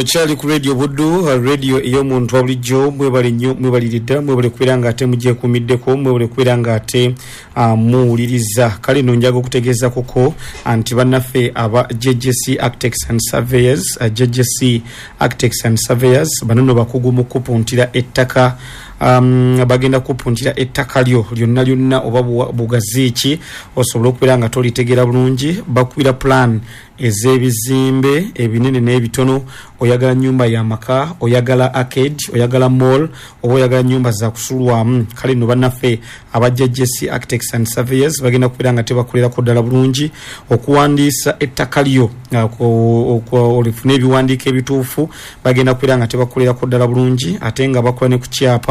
Chali ku radio Buddu, radio eyomuntu wabulijjo mwebale nnyo mwebalidda mwebale kubeera nga ate mujje kumiddeko mwebale kubeera nga ate muwuliriza kale no njaga okutegeeza koko anti bannaffe aba JJC Architects and Surveyors JJC Architects and Surveyors banono bakugu mu kupuntira ettaka bagenda kupuntira ettaka lyo lyonna lyonna oba bugazi ki osobola okubeera nga tolitegeera bulungi bakubira plan ez'ebizimbe ebinene n'ebitono oyagala nyumba ya maka oyagala arcade oyagala mall oba oyagala nyumba za kusulwamu kale no bannaffe aba JJC Architects and Surveyors bagenda kubeera nga tebakolerako ddala bulungi okuwandiisa ettaka lyo olifuna ebiwandiiko ebituufu bagenda kubeera nga tebakolerako ddala bulungi ate nga bakola ne ku kyapa